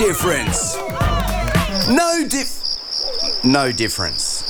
difference. No difference.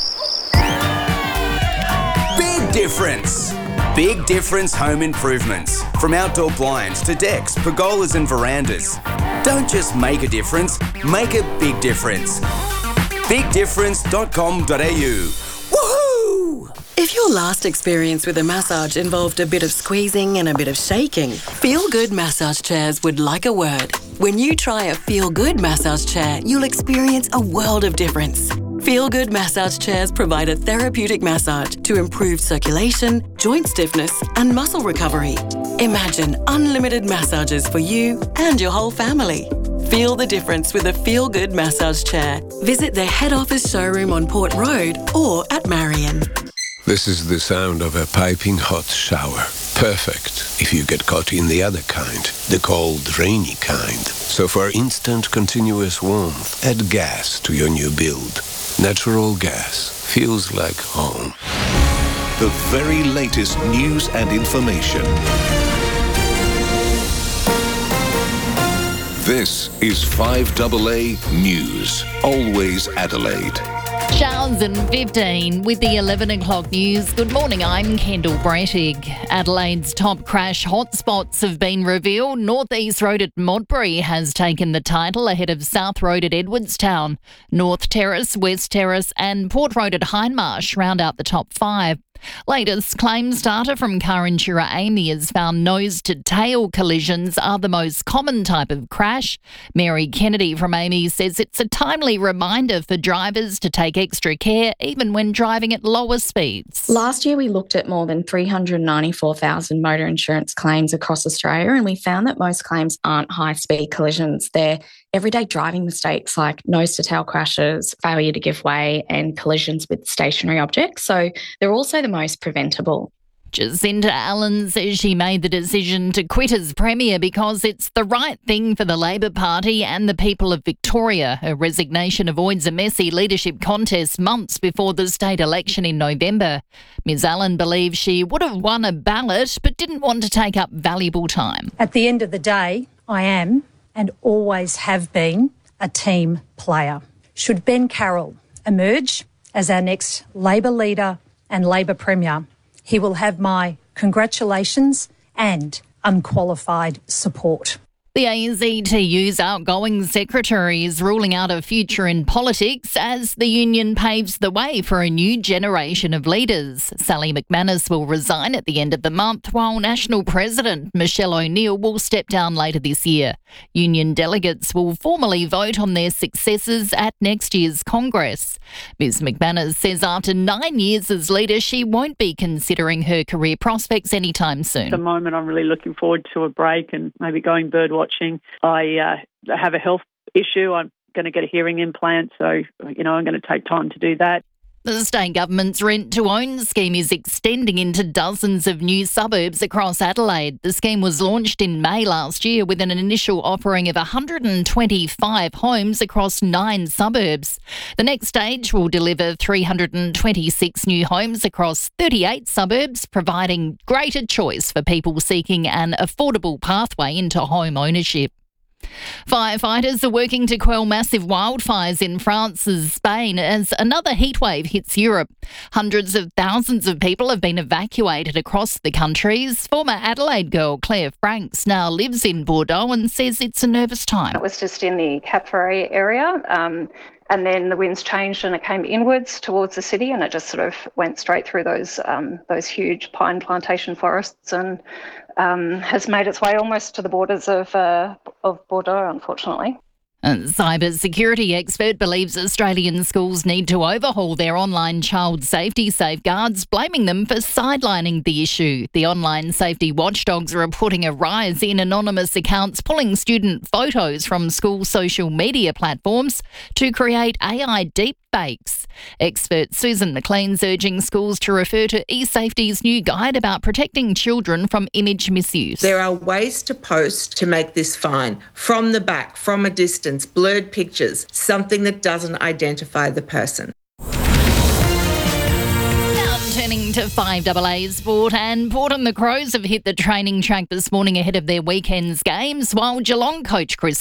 Big difference. Big difference home improvements. From outdoor blinds to decks, pergolas and verandas. Don't just make a difference, make a big difference. BigDifference.com.au. Woohoo! If your last experience with a massage involved a bit of squeezing and a bit of shaking, Feel Good Massage Chairs would like a word. When you try a Feel Good massage chair, you'll experience a world of difference. Feel Good Massage Chairs provide a therapeutic massage to improve circulation, joint stiffness and muscle recovery. Imagine unlimited massages for you and your whole family. Feel the difference with a Feel Good massage chair. Visit their head office showroom on Port Road or at Marion. This is the sound of a piping hot shower. Perfect if you get caught in the other kind, the cold, rainy kind. So for instant, continuous warmth, add gas to your new build. Natural gas feels like home. The very latest news and information. This is 5AA News. Always Adelaide. Showers and 15 with the 11 o'clock news. Good morning, I'm Kendall Brettig. Adelaide's top crash hotspots have been revealed. North East Road at Modbury has taken the title ahead of South Road at Edwardstown. North Terrace, West Terrace and Port Road at Hindmarsh round out the top 5. Latest claims data from car insurer Amy has found nose-to-tail collisions are the most common type of crash. Mary Kennedy from Amy says it's a timely reminder for drivers to take extra care even when driving at lower speeds. Last year we looked at more than 394,000 motor insurance claims across Australia, and we found that most claims aren't high-speed collisions. They're everyday driving mistakes like nose-to-tail crashes, failure to give way and collisions with stationary objects. So they're also the most preventable. Jacinta Allen says she made the decision to quit as Premier because it's the right thing for the Labor Party and the people of Victoria. Her resignation avoids a messy leadership contest months before the state election in November. Ms Allen believes she would have won a ballot but didn't want to take up valuable time. At the end of the day, I am and always have been a team player. Should Ben Carroll emerge as our next Labor leader and Labor Premier, he will have my congratulations and unqualified support. The ACTU's outgoing secretary is ruling out a future in politics as the union paves the way for a new generation of leaders. Sally McManus will resign at the end of the month, while National President Michelle O'Neill will step down later this year. Union delegates will formally vote on their successors at next year's Congress. Ms McManus says after 9 years as leader, she won't be considering her career prospects anytime soon. At the moment, I'm really looking forward to a break and maybe going birdwatching. I have a health issue. I'm going to get a hearing implant, so, I'm going to take time to do that. The state government's rent-to-own scheme is extending into dozens of new suburbs across Adelaide. The scheme was launched in May last year with an initial offering of 125 homes across 9 suburbs. The next stage will deliver 326 new homes across 38 suburbs, providing greater choice for people seeking an affordable pathway into home ownership. Firefighters are working to quell massive wildfires in France's Spain as another heatwave hits Europe. Hundreds of thousands of people have been evacuated across the countries. Former Adelaide girl Claire Franks now lives in Bordeaux and says it's a nervous time. It was just in the Cap Ferret area. And then the winds changed and it came inwards towards the city, and it just sort of went straight through those huge pine plantation forests and has made its way almost to the borders of Bordeaux, unfortunately. A cybersecurity expert believes Australian schools need to overhaul their online child safety safeguards, blaming them for sidelining the issue. The online safety watchdogs are reporting a rise in anonymous accounts pulling student photos from school social media platforms to create AI deepfakes. Expert Susan McLean's urging schools to refer to eSafety's new guide about protecting children from image misuse. There are ways to post to make this fine. From the back, from a distance, blurred pictures, something that doesn't identify the person. Now turning to 5AA Sport, and Port and the Crows have hit the training track this morning ahead of their weekend's games, while Geelong coach Chris